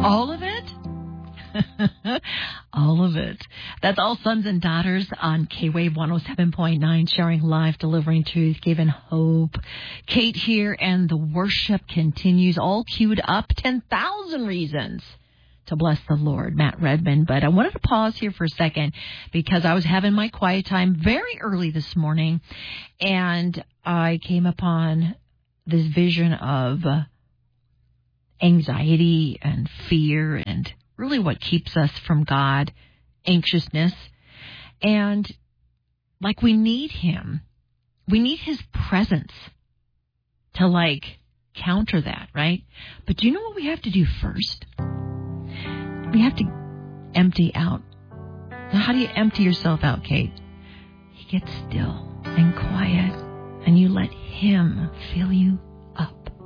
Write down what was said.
All of it? All of it. That's All Sons and Daughters on K-Wave 107.9, sharing life, delivering truth, giving hope. Kate here, and the worship continues, all queued up. 10,000 reasons to bless the Lord, Matt Redman. But I wanted to pause here for a second because I was having my quiet time very early this morning, and I came upon this vision of anxiety and fear and really what keeps us from God, anxiousness. And like we need Him. We need His presence to counter that, right? But do you know what we have to do first? We have to empty out. Now, how do you empty yourself out, Kate? You get still and quiet and you let Him fill you